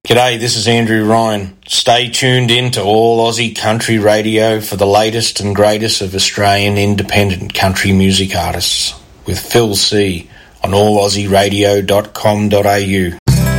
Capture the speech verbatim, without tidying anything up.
G'day, this is Andrew Ryan. Stay tuned in to All Aussie Country Radio for the latest and greatest of Australian independent country music artists with Phil C on all aussie radio dot com dot a u.